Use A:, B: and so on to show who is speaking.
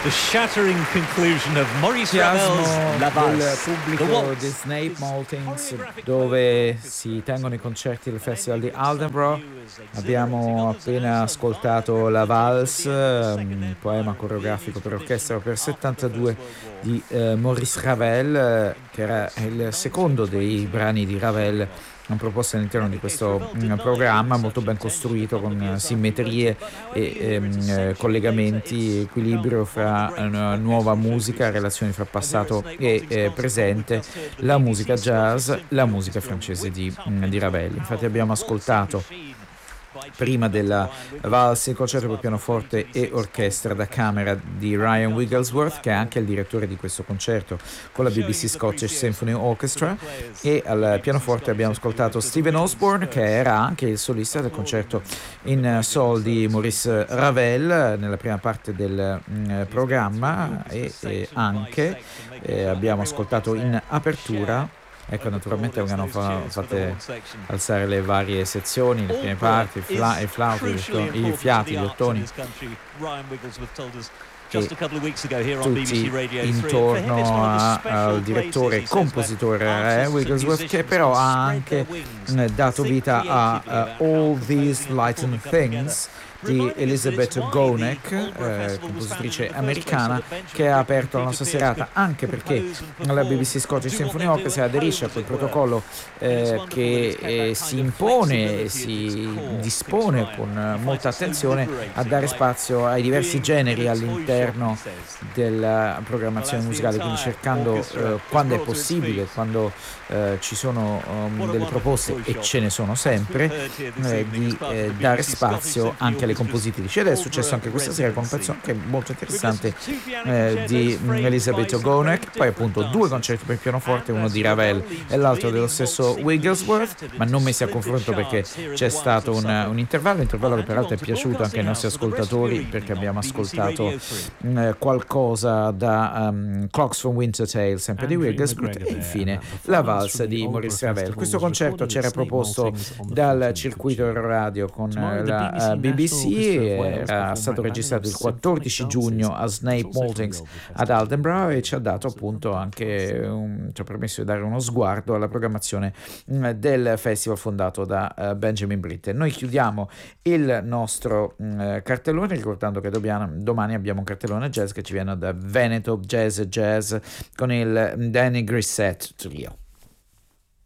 A: The shattering conclusion of Maurice Ravel's La
B: del
A: Valse.
B: pubblico di Snape Maltings, dove si tengono i concerti del Festival di Aldenborough. Abbiamo appena ascoltato La Valse, un poema coreografico per orchestra per 72 di Maurice Ravel, che era il secondo dei brani di Ravel proposti all'interno di questo programma, molto ben costruito, con simmetrie e collegamenti, equilibrio fra nuova musica, relazioni fra passato e presente, la musica jazz, la musica francese di Ravel. Infatti abbiamo ascoltato prima della valse il concerto per pianoforte e orchestra da camera di Ryan Wigglesworth, che è anche il direttore di questo concerto con la BBC Scottish Symphony Orchestra, e al pianoforte abbiamo ascoltato Stephen Osborne, che era anche il solista del concerto in sol di Maurice Ravel nella prima parte del programma, e anche abbiamo ascoltato in apertura. Ecco, naturalmente vengono fatte alzare le varie sezioni, le prime parti, i flauti, i fiati, gli ottoni, tutti intorno al direttore e compositore Wigglesworth, che però ha anche dato vita a All These Lighten Things di Elizabeth Gonek, compositrice americana, che ha aperto la nostra serata, anche perché la BBC Scottish Symphony Orchestra aderisce a quel protocollo che si impone e si dispone con molta attenzione a dare spazio ai diversi generi all'interno della programmazione musicale, quindi cercando, quando è possibile, quando ci sono delle proposte, e ce ne sono sempre, di dare spazio anche alle compositrici. Ed è successo anche questa sera con un pezzo anche molto interessante di Elizabeth O'Gonek. Poi appunto due concerti per pianoforte, uno di Ravel e l'altro dello stesso Wigglesworth, ma non messi a confronto perché c'è stato un intervallo che peraltro è piaciuto anche ai nostri ascoltatori, perché abbiamo ascoltato qualcosa da Clocks from Winter Tale, sempre di Wigglesworth, e infine la valsa di Maurice Ravel. Questo concerto c'era proposto dal circuito radio con la BBC, era stato registrato il 14 giugno a Snape Maltings ad Aldenborough, e ci ha dato appunto anche ci ha permesso di dare uno sguardo alla programmazione del festival fondato da Benjamin Britten. Noi chiudiamo il nostro cartellone ricordando che domani abbiamo un cartellone jazz che ci viene da Veneto Jazz con il Danny Grissett Trio.